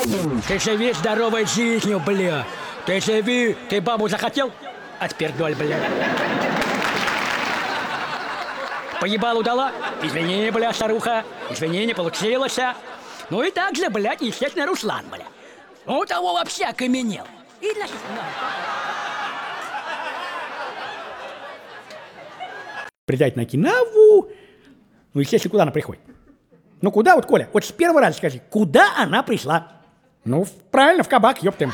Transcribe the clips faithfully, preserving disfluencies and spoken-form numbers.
Ты живи здоровой жизнью, бля. Ты живи, ты бабу захотел? А теперь доль, бля. Поебалу дала? Извини, бля, старуха. Извини, не получилось. Ну и так же, блядь, естественно, Руслан, бля. У того вообще окаменел. И для... Придать на Окинаву. Ну, естественно, куда она приходит? Ну, куда вот, Коля? Вот с первого раза скажи, куда она пришла? Ну, в- правильно, в кабак, ёптым.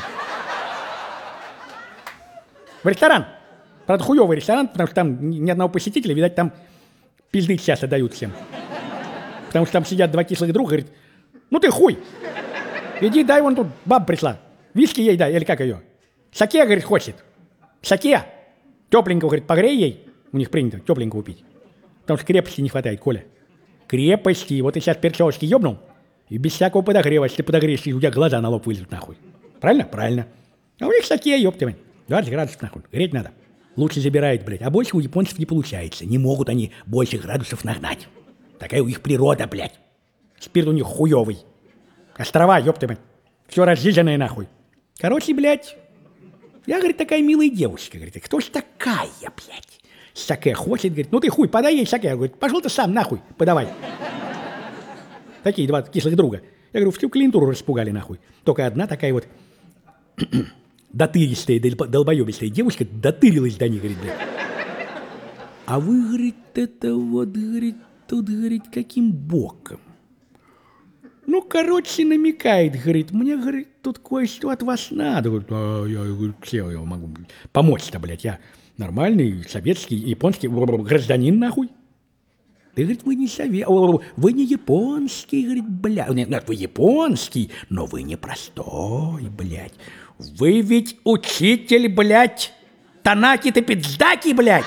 В ресторан. Правда, хуёвый ресторан, потому что там ни ни одного посетителя, видать, там пизды часто дают всем. Потому что там сидят два кислых друга, говорит, ну ты хуй, иди дай, вон тут баба пришла, виски ей дай, или как ее? Саке, говорит, хочет. Саке. Тепленького, говорит, погрей ей. У них принято тепленького пить. Потому что крепости не хватает, Коля. Крепости. Вот ты сейчас перчевочки ёбнул, и без всякого подогрева, если ты подогреешь, у тебя глаза на лоб вылезут, нахуй. Правильно? Правильно. А у них саке, ёптывай. двадцать градусов, нахуй. Греть надо. Лучше забирает, блядь. А больше у японцев не получается. Не могут они больше градусов нагнать. Такая у них природа, блядь. Спирт у них хуёвый. Острова, ёптывай. Все разжиженное, нахуй. Короче, блядь, я, говорит, такая милая девушка. Говорит, кто ж такая, блядь? Саке хочет, говорит, ну ты хуй, подай ей саке. Я говорю, пошел ты сам, нахуй, подавай. Такие два кислых друга. Я говорю, всю клиентуру распугали, нахуй. Только одна такая вот дотыристая, долбо- долбоебистая девушка дотырилась до них, говорит, блядь. А вы, говорит, это вот, говорит, тут, говорит, каким боком? Ну, короче, намекает, говорит, мне, говорит, тут кое-что от вас надо. Говорит, а я, говорю, чем я могу помочь-то, блядь, я нормальный советский, японский гражданин, нахуй. Ты, говорит, вы не совет, вы не японский, говорит, блядь. Нет, нет, вы японский, но вы не простой, блядь. Вы ведь учитель, блядь, Танаки-то Пицдаки, блядь.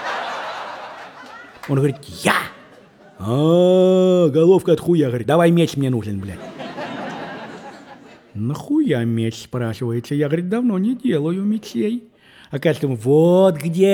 Он говорит, я. А, головка от хуя, говорит, давай меч мне нужен, блядь. Нахуя меч, спрашивается? Я, говорит, давно не делаю мечей. Оказывается, вот где